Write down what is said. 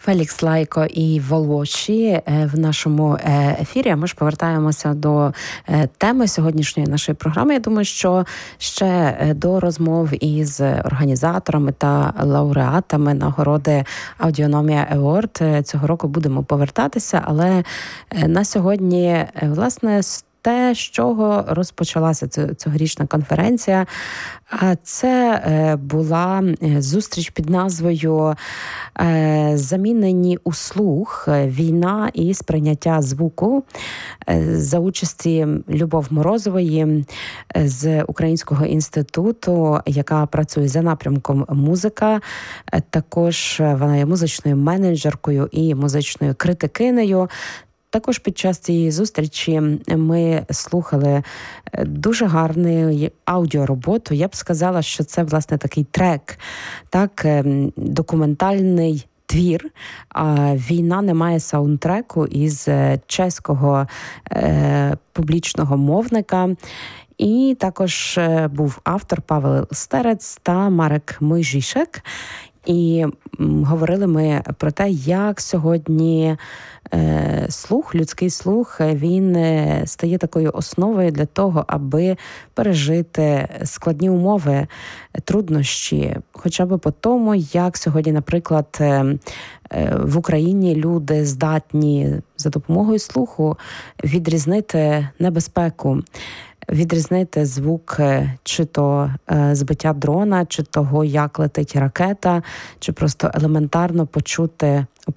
Фелікс Лайко і Волоші в нашому ефірі. Ми ж повертаємося до теми сьогоднішньої нашої програми. Я думаю, що ще до розмов із організаторами та лауреатами нагороди Аудіономія Award цього року будемо повертатися. Але на сьогодні, власне, те, з чого розпочалася цьогорічна конференція, це була зустріч під назвою «Замінені у слух. Війна і сприйняття звуку» за участі Любов Морозової з Українського інституту, яка працює за напрямком музика. Також вона є музичною менеджеркою і музичною критикинею. Також під час цієї зустрічі ми слухали дуже гарну аудіороботу. Я б сказала, що це, власне, такий трек, так, документальний твір. «Війна не має саундтреку» із чеського публічного мовника. І також був автор Павел Стерец та Марек Мойжішек. І говорили ми про те, як сьогодні слух, людський слух, він стає такою основою для того, аби пережити складні умови, труднощі, хоча б по тому, як сьогодні, наприклад, в Україні люди здатні за допомогою слуху відрізнити небезпеку, відрізнити звук чи то збиття дрона, чи того, як летить ракета, чи просто елементарно почути